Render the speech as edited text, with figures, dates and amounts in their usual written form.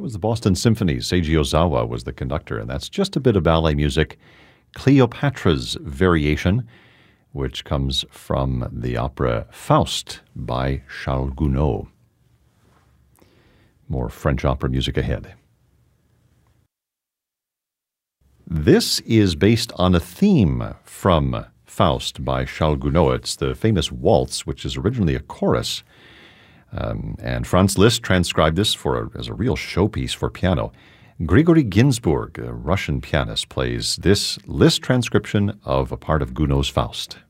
was the Boston Symphony. Seiji Ozawa was the conductor, and that's just a bit of ballet music. Cleopatra's Variation, which comes from the opera Faust by Charles Gounod. More French opera music ahead. This is based on a theme from Faust by Charles Gounod. It's the famous waltz, which is originally a chorus. And Franz Liszt transcribed this as a real showpiece for piano. Grigory Ginzburg, a Russian pianist, plays this Liszt transcription of a part of Gounod's Faust.